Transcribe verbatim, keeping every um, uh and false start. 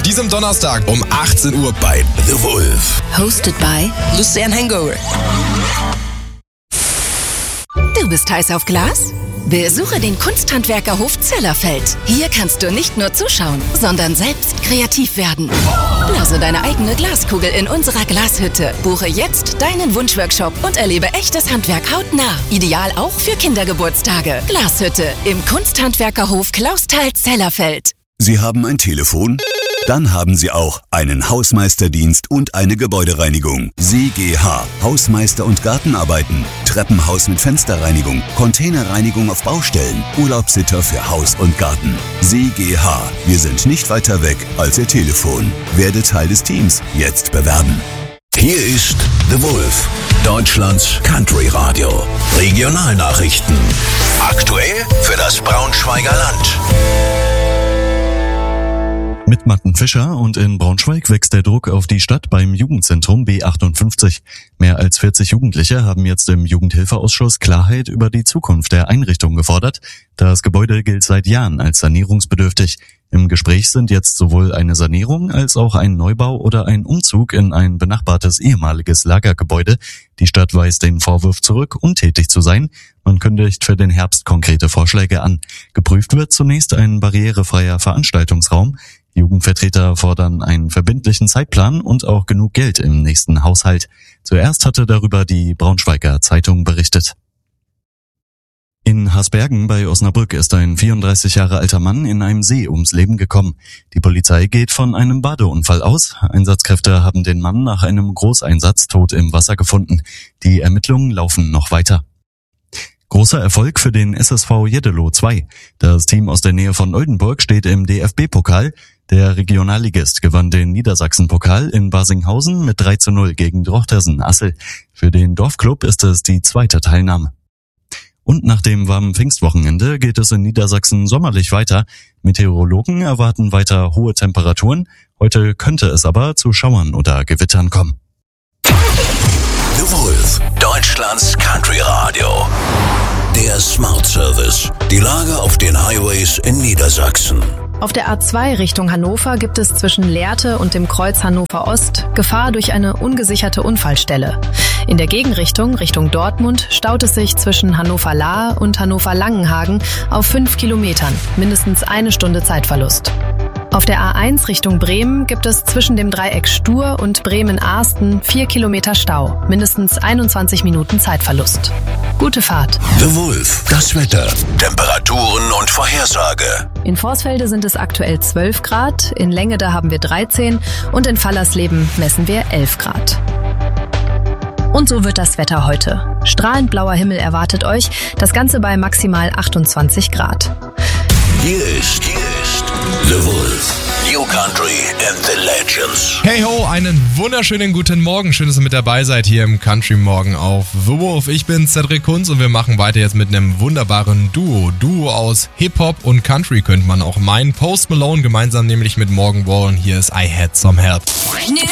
diesem Donnerstag um achtzehn Uhr bei The Wolf. Hosted by Lucian Hangover. Du bist heiß auf Glas? Besuche den Kunsthandwerkerhof Zellerfeld. Hier kannst du nicht nur zuschauen, sondern selbst kreativ werden. Blase deine eigene Glaskugel in unserer Glashütte. Buche jetzt deinen Wunschworkshop und erlebe echtes Handwerk hautnah. Ideal auch für Kindergeburtstage. Glashütte im Kunsthandwerkerhof Clausthal-Zellerfeld. Sie haben ein Telefon? Dann haben Sie auch einen Hausmeisterdienst und eine Gebäudereinigung. S G H. Hausmeister- und Gartenarbeiten. Treppenhaus mit Fensterreinigung. Containerreinigung auf Baustellen. Urlaubssitter für Haus und Garten. S G H. Wir sind nicht weiter weg als Ihr Telefon. Werde Teil des Teams. Jetzt bewerben. Hier ist The Wolf, Deutschlands Country Radio. Regionalnachrichten. Aktuell für das Braunschweiger Land. Mit Martin Fischer und in Braunschweig wächst der Druck auf die Stadt beim Jugendzentrum B achtundfünfzig. Mehr als vierzig Jugendliche haben jetzt im Jugendhilfeausschuss Klarheit über die Zukunft der Einrichtung gefordert. Das Gebäude gilt seit Jahren als sanierungsbedürftig. Im Gespräch sind jetzt sowohl eine Sanierung als auch ein Neubau oder ein Umzug in ein benachbartes ehemaliges Lagergebäude. Die Stadt weist den Vorwurf zurück, untätig zu sein. Man kündigt für den Herbst konkrete Vorschläge an. Geprüft wird zunächst ein barrierefreier Veranstaltungsraum. Jugendvertreter fordern einen verbindlichen Zeitplan und auch genug Geld im nächsten Haushalt. Zuerst hatte darüber die Braunschweiger Zeitung berichtet. In Hasbergen bei Osnabrück ist ein vierunddreißig Jahre alter Mann in einem See ums Leben gekommen. Die Polizei geht von einem Badeunfall aus. Einsatzkräfte haben den Mann nach einem Großeinsatz tot im Wasser gefunden. Die Ermittlungen laufen noch weiter. Großer Erfolg für den S S V Jeddelo zwei. Das Team aus der Nähe von Oldenburg steht im D F B-Pokal. Der Regionalligist gewann den Niedersachsen-Pokal in Barsinghausen mit drei zu null gegen Drochtersen-Assel. Für den Dorfclub ist es die zweite Teilnahme. Und nach dem warmen Pfingstwochenende geht es in Niedersachsen sommerlich weiter. Meteorologen erwarten weiter hohe Temperaturen. Heute könnte es aber zu Schauern oder Gewittern kommen. The Wolf, Deutschlands Country Radio. Der Smart Service. Die Lage auf den Highways in Niedersachsen. Auf der A zwei Richtung Hannover gibt es zwischen Lehrte und dem Kreuz Hannover Ost Gefahr durch eine ungesicherte Unfallstelle. In der Gegenrichtung, Richtung Dortmund, staut es sich zwischen Hannover-Lahe und Hannover-Langenhagen auf fünf Kilometern, mindestens eine Stunde Zeitverlust. Auf der A eins Richtung Bremen gibt es zwischen dem Dreieck Stur und Bremen-Ahsten vier Kilometer Stau, mindestens einundzwanzig Minuten Zeitverlust. Gute Fahrt. The Wolf, das Wetter, Temperaturen und Vorhersage. In Vorsfelde sind es aktuell zwölf Grad, in Längede haben wir dreizehn und in Fallersleben messen wir elf Grad. Und so wird das Wetter heute. Strahlend blauer Himmel erwartet euch, das Ganze bei maximal achtundzwanzig Grad. Hier ist, hier ist The Wolf. New Country and the Legends. Hey ho, einen wunderschönen guten Morgen. Schön, dass ihr mit dabei seid hier im Country Morgen auf The Wolf. Ich bin Cedric Kunz und wir machen weiter jetzt mit einem wunderbaren Duo. Duo aus Hip-Hop und Country könnte man auch meinen. Post Malone gemeinsam nämlich mit Morgan Wallen. Hier ist I Had Some Help.